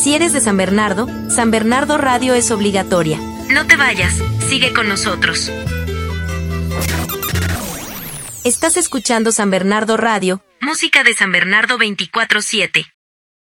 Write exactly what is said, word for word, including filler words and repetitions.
Si eres de San Bernardo, San Bernardo Radio es obligatoria. No te vayas, sigue con nosotros. Estás escuchando San Bernardo Radio, música de San Bernardo veinticuatro siete.